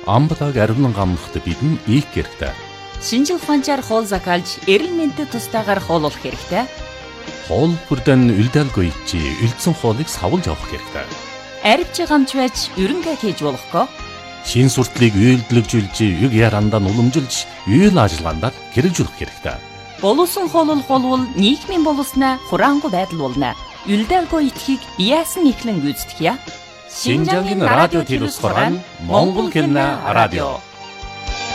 Амбалаг ариунан гамнахад бидэн ийх хэрэгтэй. Шинжил ухаанчаар хоол закалж, эрэл мэндэд тустаагаар хооллох хэрэгтэй. Хоол бүрдэн үлдээлгүй чи үлдсэн хоолыг савлж авах хэрэгтэй. Арвч гамч байж ерөнхий хийж болохгүй. Шин суртлыг үйлдэлжүүлж, юг ярандаа уламжилж, үйл ажиллагаанд хэрэгжүүлэх хэрэгтэй. Боловсон хооллох болвол нийгмийн боловснаа хураангуй байдал болно. Үлдээлгүй итгэхийг яасан ихлэн гүйцэтгэе. Шинжангийн радио телевиз хорон Монгол хэлний радио.